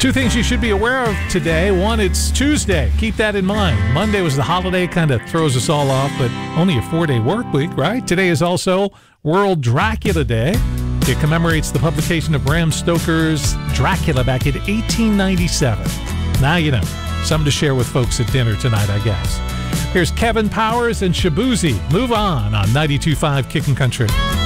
Two things you should be aware of today. One, it's Tuesday. Keep that in mind. Monday was the holiday, kind of throws us all off, but only a 4-day work week, right? Today is also World Dracula Day. It commemorates the publication of Bram Stoker's Dracula back in 1897. Now you know. Something to share with folks at dinner tonight, I guess. Here's Kevin Powers and Shabuzi. Move on 92.5 Kickin' Country.